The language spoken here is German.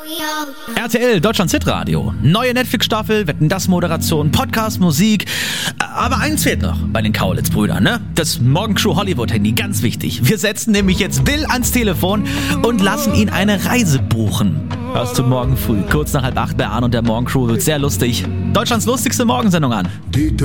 RTL, Deutschlands Hitradio. Neue Netflix-Staffel, Wetten, das Moderation, Podcast, Musik. Aber eins fehlt noch bei den Kaulitz-Brüdern, ne? Das Morgencrew-Hollywood-Handy, ganz wichtig. Wir setzen nämlich jetzt Bill ans Telefon und lassen ihn eine Reise buchen. Hörst du morgen früh, kurz nach 7:30 bei Arne und der Morgencrew, wird sehr lustig. Deutschlands lustigste Morgensendung an.